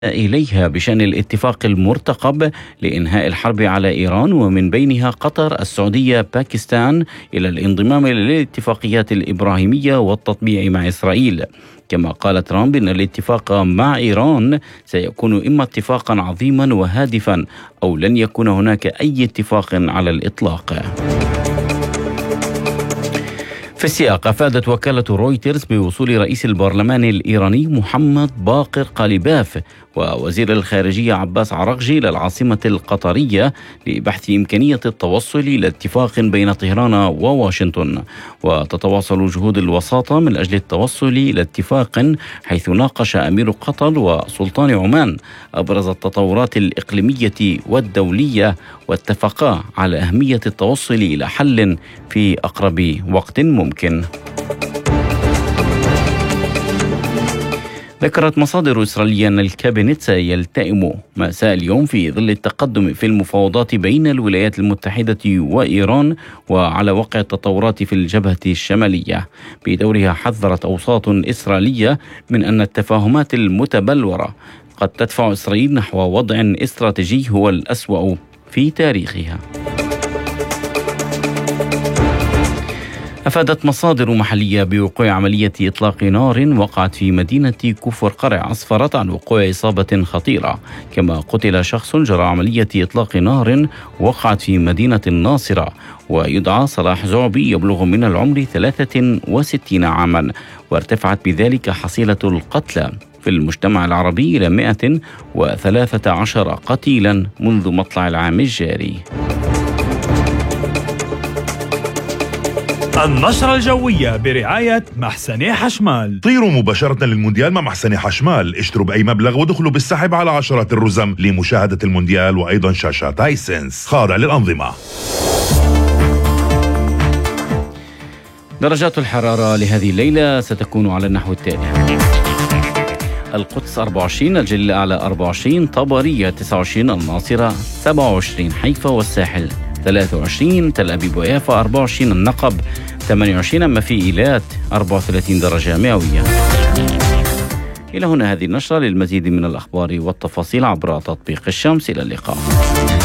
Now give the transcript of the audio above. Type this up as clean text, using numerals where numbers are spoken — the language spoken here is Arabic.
إليها بشأن الاتفاق المرتقب لإنهاء الحرب على إيران، ومن بينها قطر، السعودية، باكستان، إلى الانضمام للاتفاقيات الإبراهيمية والتطبيع مع إسرائيل. كما قال ترامب إن الاتفاق مع إيران سيكون إما اتفاقا عظيما وهادفا أو لن يكون هناك أي اتفاق على الإطلاق. في السياق، أفادت وكالة رويترز بوصول رئيس البرلمان الإيراني محمد باقر قاليباف ووزير الخارجية عباس عراقجي للعاصمة القطرية لبحث إمكانية التوصل إلى اتفاق بين طهران وواشنطن. وتتواصل جهود الوساطة من أجل التوصل إلى اتفاق، حيث ناقش أمير قطر وسلطان عمان أبرز التطورات الإقليمية والدولية، واتفقا على أهمية التوصل إلى حل في أقرب وقت ممكن. ذكرت مصادر إسرائيلية أن الكابينت سيلتئم مساء اليوم في ظل التقدم في المفاوضات بين الولايات المتحدة وإيران وعلى وقع التطورات في الجبهة الشمالية. بدورها حذرت أوساط إسرائيلية من أن التفاهمات المتبلورة قد تدفع إسرائيل نحو وضع استراتيجي هو الأسوأ في تاريخها. أفادت مصادر محلية بوقوع عملية إطلاق نار وقعت في مدينة كفر قرع، أسفرت عن وقوع إصابة خطيرة. كما قتل شخص جرى عملية إطلاق نار وقعت في مدينة الناصرة، ويدعى صلاح زعبي، يبلغ من العمر 63 عاما، وارتفعت بذلك حصيلة القتلى في المجتمع العربي إلى 113 قتيلا منذ مطلع العام الجاري. النشرة الجوية برعاية محسني حشمال. طيروا مباشرة للمونديال مع محسني حشمال، اشتروا بأي مبلغ ودخلوا بالسحب على عشرات الرزم لمشاهدة المونديال، وأيضا شاشات هايسنس خاضع للأنظمة. درجات الحرارة لهذه الليلة ستكون على النحو التالي: القدس 24، الجليل الأعلى 24، طبرية 29، الناصرة 27، حيفا والساحل 23، تل أبيب ويافا 24، النقب 28، أما في إيلات 34 درجة مئوية. إلى هنا هذه النشرة. للمزيد من الأخبار والتفاصيل عبر تطبيق الشمس. إلى اللقاء.